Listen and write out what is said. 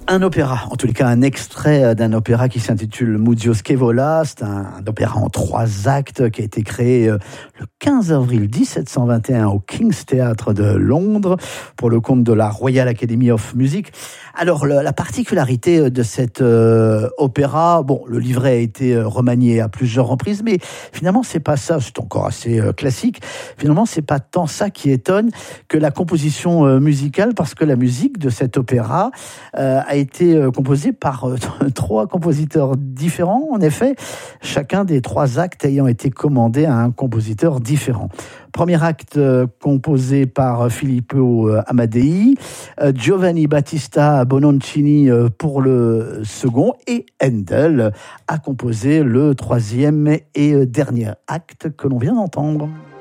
Un opéra, en tous les cas un extrait d'un opéra qui s'intitule Muzio Scaevola. C'est un opéra en 3 actes qui a été créé le 15 avril 1721 au King's Theatre de Londres pour le compte de la Royal Academy of Music. Alors la particularité de cet opéra, bon, le livret a été remanié à plusieurs reprises, mais finalement c'est pas ça, c'est encore assez classique. Finalement c'est pas tant ça qui étonne que la composition musicale, parce que la musique de cet opéra a été composée par 3 compositeurs différents, en effet, chacun des 3 actes ayant été commandé à un compositeur différent. Premier acte composé par Filippo Amadei, Giovanni Battista Bononcini pour le second, et Handel a composé le 3e et dernier acte que l'on vient d'entendre.